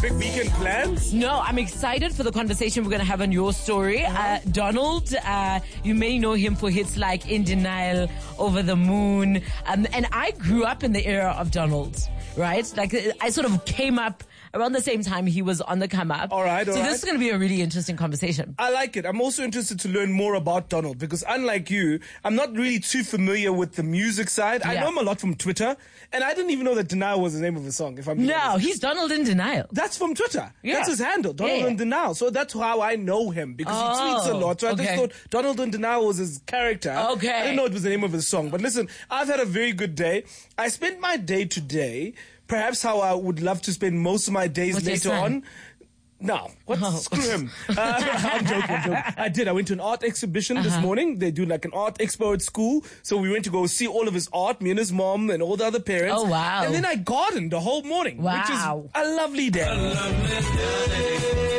big weekend plans? No, I'm excited for the conversation we're going to have on your story. Donald, you may know him for hits like In Denial, Over the Moon. And I grew up in the era of Donald, right? Like, I sort of came up around the same time he was on the come up. All right. So this is going to be a really interesting conversation. I like it. I'm also interested to learn more about Donald because unlike you, I'm not really too familiar with the music side. I know him a lot from Twitter, and I didn't even know that Denial was the name of a song, if I'm being honest. He's Donald in Denial. That's from Twitter. Yeah. That's his handle, Donald in Denial. So that's how I know him because he tweets a lot. So I just thought Donald in Denial was his character. Okay. I didn't know it was the name of his song. But listen, I've had a very good day. I spent my day today perhaps how I would love to spend most of my days later on. No. What? Screw him. I'm joking. I did. I went to an art exhibition this morning. They do like an art expo at school. So we went to go see all of his art, me and his mom and all the other parents. Oh, wow. And then I gardened the whole morning, which is a lovely day.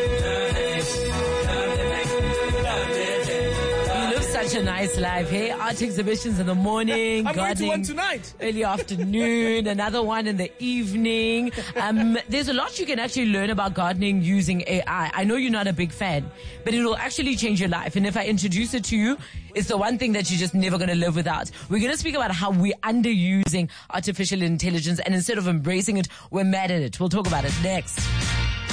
Such a nice life, hey? Art exhibitions in the morning, I'm going to one gardening tonight. early afternoon, another one in the evening. There's a lot you can actually learn about gardening using AI. I know you're not a big fan, but it will actually change your life. And if I introduce it to you, it's the one thing that you're just never going to live without. We're going to speak about how we're underusing artificial intelligence, and instead of embracing it, we're mad at it. We'll talk about it next.